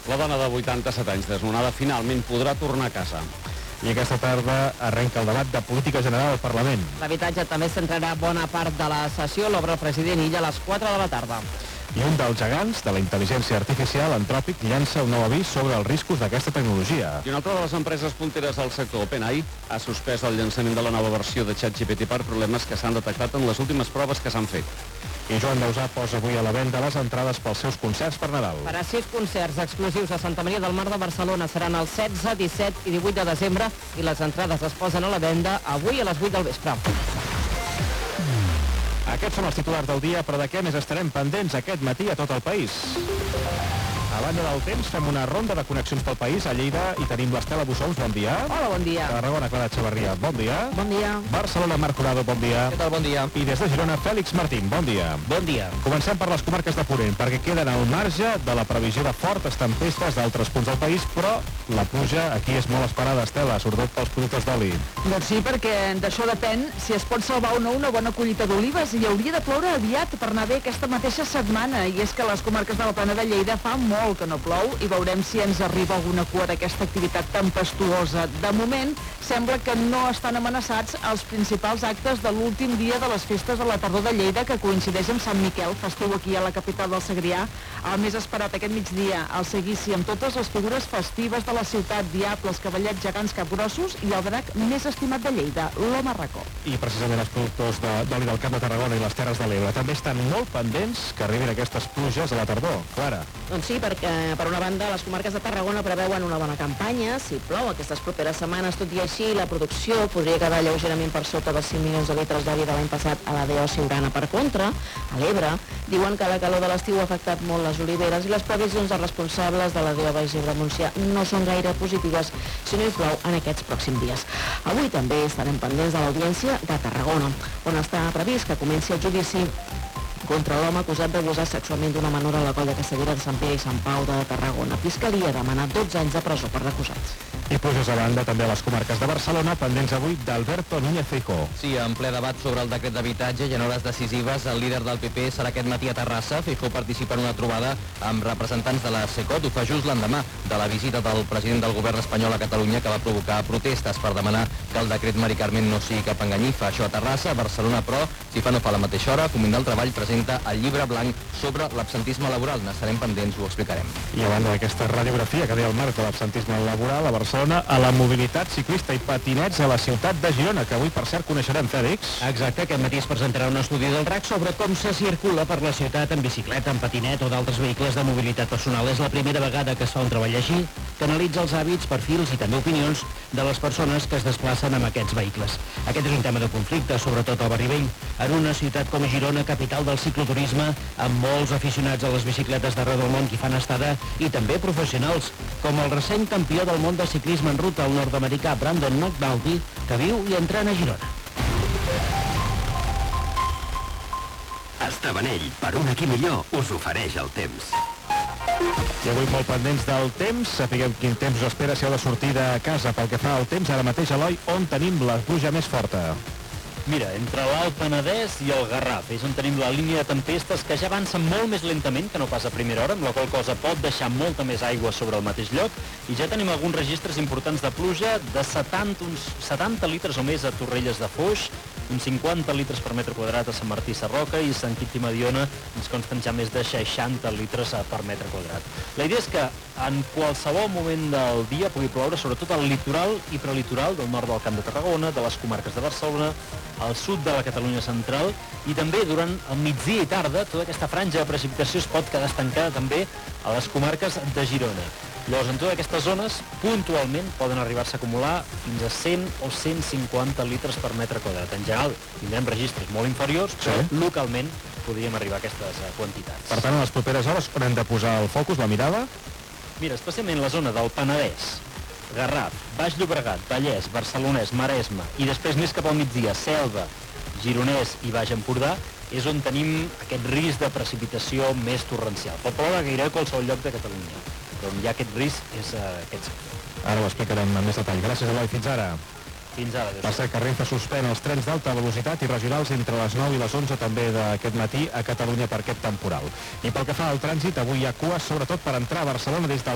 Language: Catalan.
La dona de 87 anys desnonada finalment podrà tornar a casa. I aquesta tarda arrenca el debat de política general al Parlament. L'habitatge també centrarà bona part de la sessió. L'obre el president Illa a les 4 de la tarda. I un dels gegants de la intel·ligència artificial, Anthropic, llança un nou avís sobre els riscos d'aquesta tecnologia. I una altra de les empreses punteres del sector, OpenAI, ha suspès el llançament de la nova versió de ChatGPT per problemes que s'han detectat en les últimes proves que s'han fet. I Joan Dausà posa avui a la venda les entrades pels seus concerts per Nadal. Farà 6 concerts exclusius a Santa Maria del Mar de Barcelona. Seran el 16, 17 i 18 de desembre i les entrades es posen a la venda avui a les 8 del vespre. Aquests són els titulars del dia, però de què més estarem pendents aquest matí a tot el país? A banda del temps, fem una ronda de connexions pel país. A Lleida hi tenim l'Estela Bussons, bon dia. Hola, bon dia. Tarragona, Clara Echevarria, bon dia. Bon dia. Barcelona, Marc Jurado, bon dia. Què tal, bon dia. I des de Girona, Fèlix Martín, bon dia. Bon dia. Comencem per les comarques de Ponent, perquè queden al marge de la previsió de fortes tempestes d'altres punts del país, però la pluja aquí és molt esperada, Estela, sobretot pels productes d'oli. Doncs sí, perquè d'això depèn si es pot salvar o no una bona collita d'olives, i hauria de ploure aviat per anar bé aquesta mateixa setmana, i és que a les comarques de la Plana de Lleida fa molt que no plou, i veurem si ens arriba alguna cua d'aquesta activitat tempestuosa. De moment, sembla que no estan amenaçats els principals actes de l'últim dia de les festes de la tardor de Lleida, que coincideix amb Sant Miquel, festiu aquí a la capital del Segrià. El més esperat aquest migdia, el seguici amb totes les figures festives de la ciutat, diables, cavallets, gegants, capgrossos i el drac més estimat de Lleida, l'home racó. I precisament els productors d'oli del Camp de Tarragona i les Terres de l'Ebre també estan molt pendents que arribin aquestes pluges a la tardor. Clara. Doncs sí, perquè per una banda les comarques de Tarragona preveuen una bona campanya. Si plou aquestes properes setmanes, tot i així, la producció podria quedar lleugerament per sota dels 5 milions de litres d'oli de l'any passat a la DO Siurana. Per contra, a l'Ebre, diuen que la calor de l'estiu ha afectat molt les oliveres i les previsions dels responsables de la DO Baix Ebre Montsià no són gaire positives si no hi plou en aquests pròxims dies. Avui també estarem pendents de l'audiència de Tarragona, on està previst que comenci el judici contra l'home acusat d'abusar sexualment d'una menor a la colla castellera de Sant Pere i Sant Pau de Tarragona. Fiscalia ha demanat 12 anys de presó per l'acusat. I pluges a banda també a les comarques de Barcelona, pendents avui d'Alberto Núñez Feijóo. Sí, en ple debat sobre el decret d'habitatge i en hores decisives, el líder del PP serà aquest matí a Terrassa. Feijóo participa en una trobada amb representants de la SECOT. Ho fa just l'endemà de la visita del president del govern espanyol a Catalunya, que va provocar protestes per demanar que el decret Mari Carmen no sigui cap enganyifa. Això a Terrassa. A Barcelona, però, si fa no fa a la mateixa hora, Foment del Treball presenta el llibre blanc sobre l'absentisme laboral. N'estarem pendents, ho explicarem. I a banda d'aquesta radiografia que deia el Marc de l'absentisme laboral a Barcelona, a la mobilitat ciclista i patinets a la ciutat de Girona, que avui per cert coneixerem, Fèlix. Exacte, aquest matí es presentarà un estudi del RAC sobre com se circula per la ciutat en bicicleta, en patinet o d'altres vehicles de mobilitat personal. És la primera vegada que es fa un treball així, que analitza els hàbits, perfils i també opinions de les persones que es desplacen amb aquests vehicles. Aquest és un tema de conflicte, sobretot al barri vell, en una ciutat com Girona, capital del cicloturisme, amb molts aficionats a les bicicletes d'arreu del món que hi fan estada, i també professionals, com el recent campió del món de ciclisme en ruta, el nord-americà Brandon McNulty, que viu i entrena a Girona. Estavanell, per un aquí millor, us ofereix el temps. I avui molt pendents del temps, sapiguem quin temps us espera si heu de sortir de casa. Pel que fa al temps, ara mateix, Eloi, on tenim la pluja més forta? Mira, entre l'Alt Penedès i el Garraf és on tenim la línia de tempestes que ja avança molt més lentament que no pas a primera hora, amb la qual cosa pot deixar molta més aigua sobre el mateix lloc, i ja tenim alguns registres importants de pluja de uns 70 litres o més a Torrelles de Foix, uns 50 litres per metre quadrat a Sant Martí Sarroca, i Sant Quintí Mediona ens consten ja més de 60 litres per metre quadrat. La idea és que en qualsevol moment del dia pugui ploure, sobretot al litoral i prelitoral del nord del Camp de Tarragona, de les comarques de Barcelona, al sud de la Catalunya central, i també durant el migdia i tarda tota aquesta franja de precipitació es pot quedar estancada també a les comarques de Girona. Llavors, en totes aquestes zones, puntualment poden arribar-se a acumular fins a 100 o 150 litres per metre quadrat. En general, tindrem registres molt inferiors, però localment podríem arribar a aquestes quantitats. Per tant, a les properes hores, on hem de posar el focus, la mirada? Mira, especialment la zona del Penedès, Garraf, Baix Llobregat, Vallès, Barcelonès, Maresme, i després més cap al migdia, Selva, Gironès i Baix Empordà, és on tenim aquest risc de precipitació més torrencial. Pot ploure gairebé a qualsevol lloc de Catalunya, però on hi ha aquest risc és aquest sector. Ara ho explicarem amb més detall. Gràcies, Eloi. Fins ara. Fins ara. Per cert, que Renfe suspèn els trens d'alta velocitat i regionals entre les 9 i les 11 també d'aquest matí a Catalunya per aquest temporal. I pel que fa al trànsit, avui hi ha cues, sobretot per entrar a Barcelona des del